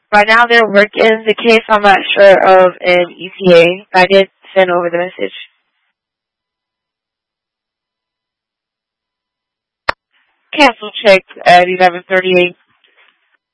Right now they're working the case. I'm not sure of an ETA. I did send over the message. Cancel check at 11:38.